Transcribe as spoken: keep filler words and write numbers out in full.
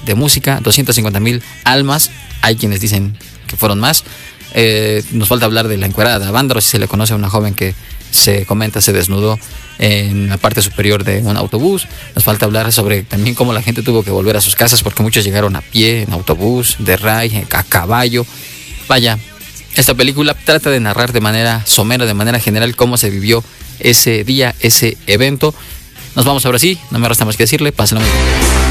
de música, doscientas cincuenta mil almas, hay quienes dicen que fueron más. Eh, nos falta hablar de la encuerada de Avándaro, si se le conoce a una joven que se comenta se desnudó en la parte superior de un autobús. Nos falta hablar sobre también cómo la gente tuvo que volver a sus casas porque muchos llegaron a pie, en autobús, de ray, a caballo. Vaya, esta película trata de narrar de manera somera, de manera general, cómo se vivió ese día, ese evento. Nos vamos ahora sí, no me resta más que decirle, pásenlo muy bien.